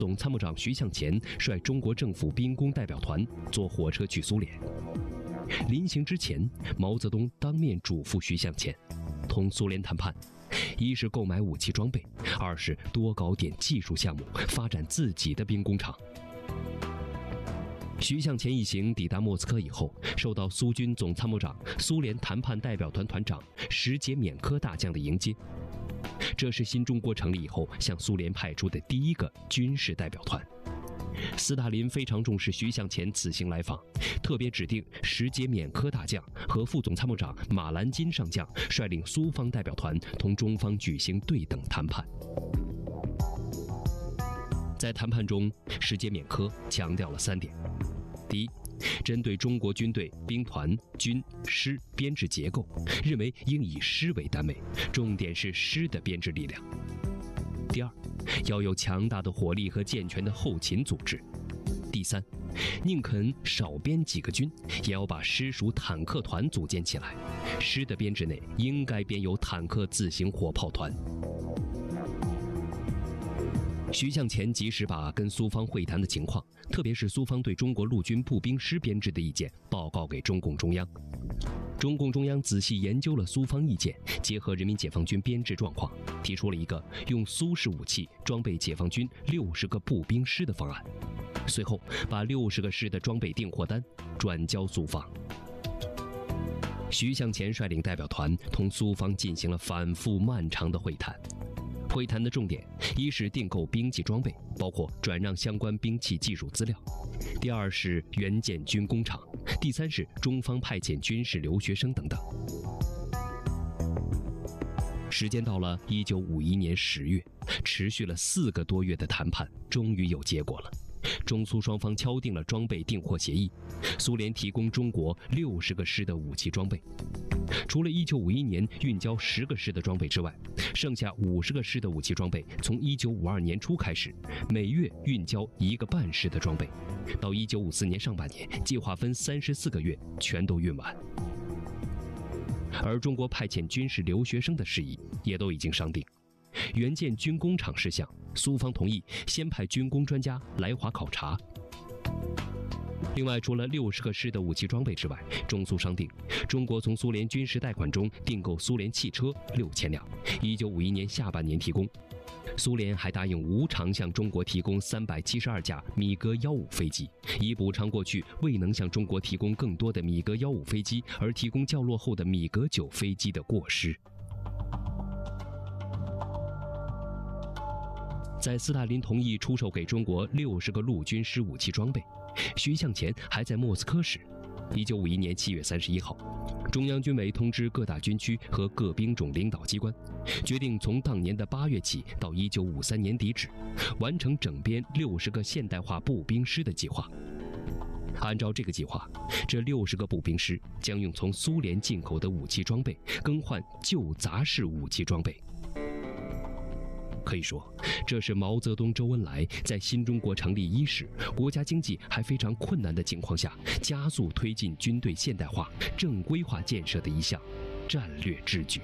总参谋长徐向前率中国政府兵工代表团坐火车去苏联。临行之前，毛泽东当面嘱咐徐向前，同苏联谈判，一是购买武器装备，二是多搞点技术项目，发展自己的兵工厂。徐向前一行抵达莫斯科以后，受到苏军总参谋长、苏联谈判代表团团长什捷缅科大将的迎接。这是新中国成立以后向苏联派出的第一个军事代表团。斯大林非常重视徐向前此行来访，特别指定什捷缅科大将和副总参谋长马兰金上将率领苏方代表团同中方举行对等谈判。在谈判中，什捷缅科强调了3点：第一，针对中国军队兵团、军、师编制结构，认为应以师为单位，重点是师的编制力量。第二，要有强大的火力和健全的后勤组织。第三，宁肯少编几个军，也要把师属坦克团组建起来，师的编制内应该编有坦克自行火炮团。徐向前及时把跟苏方会谈的情况，特别是苏方对中国陆军步兵师编制的意见报告给中共中央。中共中央仔细研究了苏方意见，结合人民解放军编制状况，提出了一个用苏式武器装备解放军60个步兵师的方案。随后把60个师的装备订货单转交苏方。徐向前率领代表团同苏方进行了反复漫长的会谈。会谈的重点，一是订购兵器装备，包括转让相关兵器技术资料；第二是援建军工厂；第三是中方派遣军事留学生等等。时间到了1951年10月，持续了4个多月的谈判终于有结果了。中苏双方敲定了装备订货协议，苏联提供中国60个师的武器装备。除了1951年运交10个师的装备之外，剩下50个师的武器装备从1952年初开始，每月运交1个半师的装备，到1954年上半年，计划分34个月全都运完。而中国派遣军事留学生的事宜也都已经商定。援建军工厂事项，苏方同意先派军工专家来华考察。另外，除了60个师的武器装备之外，中苏商定，中国从苏联军事贷款中订购苏联汽车6000辆，1951年下半年提供。苏联还答应无偿向中国提供372架米格15飞机，以补偿过去未能向中国提供更多的米格15飞机而提供较落后的米格9飞机的过失。在斯大林同意出售给中国60个陆军师武器装备，徐向前还在莫斯科时，1951年7月31号，中央军委通知各大军区和各兵种领导机关，决定从当年的8月起到1953年底止，完成整编60个现代化步兵师的计划。按照这个计划，这60个步兵师将用从苏联进口的武器装备更换旧杂式武器装备。可以说，这是毛泽东、周恩来在新中国成立伊始，国家经济还非常困难的情况下，加速推进军队现代化、正规化建设的一项战略之举。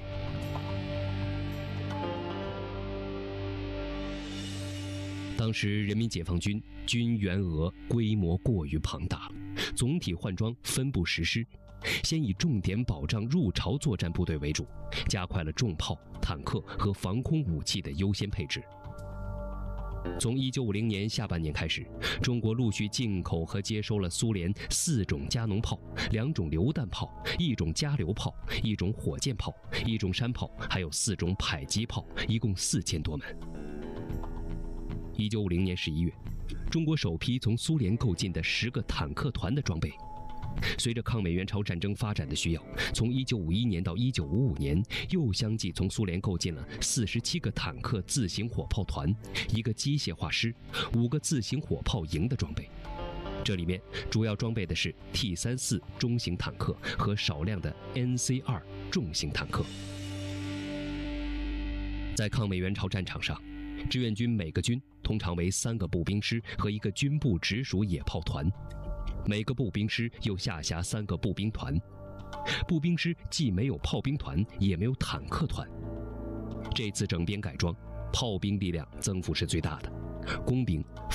当时人民解放军军员额规模过于庞大了，总体换装分部实施，先以重点保障入朝作战部队为主，加快了重炮、坦克和防空武器的优先配置。从1950年下半年开始，中国陆续进口和接收了苏联4种加农炮、2种榴弹炮、1种加榴炮、1种火箭炮、1种山炮，还有4种迫击炮，一共4000多门。1950年11月，中国首批从苏联购进的10个坦克团的装备。随着抗美援朝战争发展的需要，从1951年到1955年，又相继从苏联购进了47个坦克自行火炮团、1个机械化师、5个自行火炮营的装备。这里面主要装备的是 T-34中型坦克和少量的 NC-2重型坦克。在抗美援朝战场上，志愿军每个军通常为3个步兵师和1个军部直属野炮团，每个步兵师又下辖3个步兵团。步兵师既没有炮兵团，也没有坦克团。这次整编改装，炮兵力量增幅是最大的，工兵